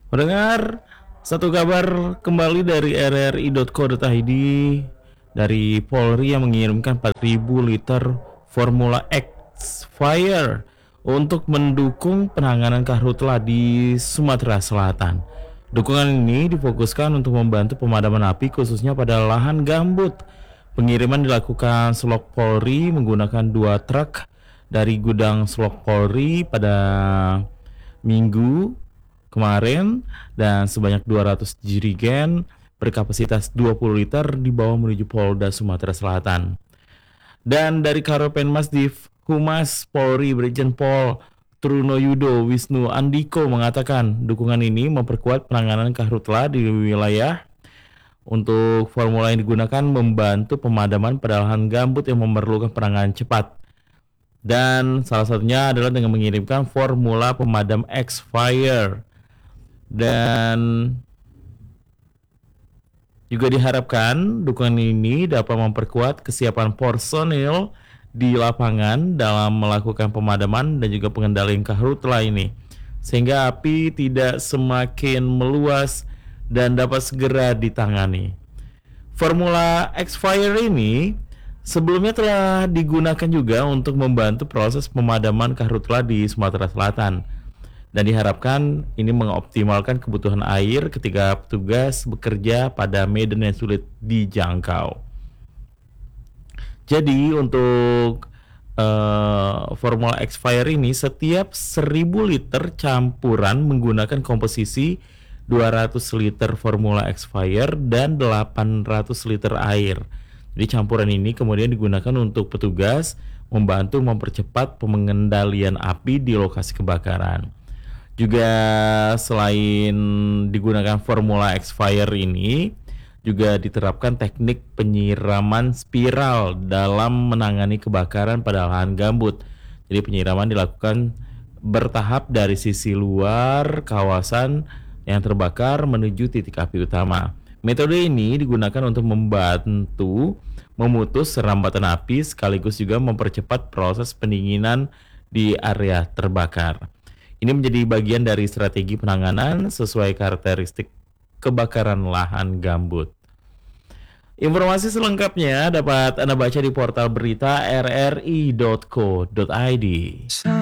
Mendengar satu kabar kembali dari rri.co.id dari Polri yang mengirimkan 4.000 liter Formula X Fire untuk mendukung penanganan karhutla di Sumatera Selatan. Dukungan ini difokuskan untuk membantu pemadaman api khususnya pada lahan gambut. Pengiriman dilakukan Slok Polri menggunakan 2 truk dari gudang Slok Polri pada Minggu kemarin dan sebanyak 200 jerigen berkapasitas 20 liter dibawa menuju Polda Sumatera Selatan. Dan dari Karopenmas Div Humas Polri Brigjen Pol Trunoyudo Wisnu Andiko mengatakan dukungan ini memperkuat penanganan karhutla di wilayah. Untuk formula yang digunakan membantu pemadaman pada lahan gambut yang memerlukan penanganan cepat. Dan salah satunya adalah dengan mengirimkan formula pemadam X-Fire. Dan juga diharapkan dukungan ini dapat memperkuat kesiapan personil di lapangan dalam melakukan pemadaman dan juga pengendalian karhutla ini, sehingga api tidak semakin meluas dan dapat segera ditangani. Formula X-Fire ini sebelumnya telah digunakan juga untuk membantu proses pemadaman karhutla di Sumatera Selatan. Dan diharapkan ini mengoptimalkan kebutuhan air ketika petugas bekerja pada medan yang sulit dijangkau. Jadi untuk Formula X-Fire ini setiap 1000 liter campuran menggunakan komposisi 200 liter Formula X-Fire dan 800 liter air. Jadi campuran ini kemudian digunakan untuk petugas membantu mempercepat pengendalian api di lokasi kebakaran. Juga selain digunakan Formula X-Fire ini, juga diterapkan teknik penyiraman spiral dalam menangani kebakaran pada lahan gambut. Jadi penyiraman dilakukan bertahap dari sisi luar kawasan yang terbakar menuju titik api utama. Metode ini digunakan untuk membantu memutus rambatan api sekaligus juga mempercepat proses pendinginan di area terbakar. Ini menjadi bagian dari strategi penanganan sesuai karakteristik kebakaran lahan gambut. Informasi selengkapnya dapat Anda baca di portal berita rri.co.id.